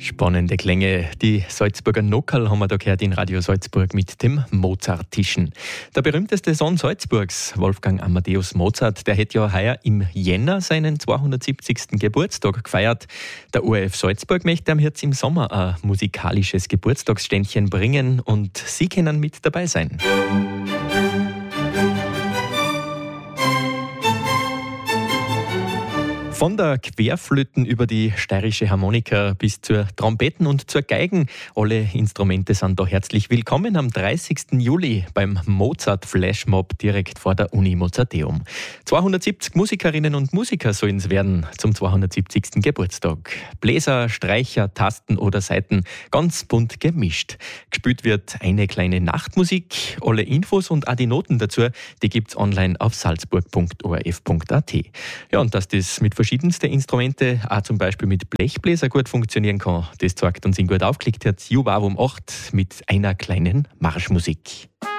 Spannende Klänge. Die Salzburger Nockerl haben wir da gehört in Radio Salzburg mit dem Mozartischen. Der berühmteste Sohn Salzburgs, Wolfgang Amadeus Mozart, der hätte ja heuer im Jänner seinen 270. Geburtstag gefeiert. Der ORF Salzburg möchte ihm jetzt im Sommer ein musikalisches Geburtstagsständchen bringen und Sie können mit dabei sein. Von der Querflöten über die steirische Harmonika bis zur Trompeten und zur Geigen. Alle Instrumente sind da herzlich willkommen am 30. Juli beim Mozart Flashmob direkt vor der Uni Mozarteum. 270 Musikerinnen und Musiker sollen es werden zum 270. Geburtstag. Bläser, Streicher, Tasten oder Saiten, ganz bunt gemischt. Gespielt wird eine kleine Nachtmusik. Alle Infos und auch die Noten dazu, die gibt's online auf salzburg.orf.at. Ja, und dass das mit verschiedensten Instrumente, auch zum Beispiel mit Blechbläser gut funktionieren kann, das zeigt uns in gut aufgelegt hat Juwavum 8 mit einer kleinen Marschmusik.